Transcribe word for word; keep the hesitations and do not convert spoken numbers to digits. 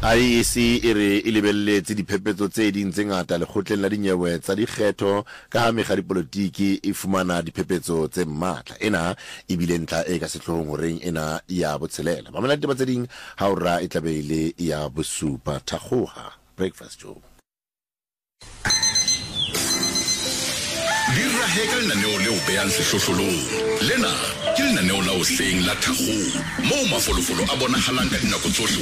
I C e re e lebelletse diphephetso tse ding tse ngata lekgotleng la dinyewe tsa dikgetho ka ha mekga dipolotiki e fumana diphephetso tse matla. Ena e bile ntla e ka sehloohong horeng ena ya botshelela. Mamela ditaba tse ding ha ora e tlabeile ya bosupa. Thakgoha Breakfast Show. Lira heka lenaneo leo behang sehlohlolong. Lena ke lenaneo la hoseng la Thakgoha, moo mafolofolo a bonahalang ka dinako tsohle.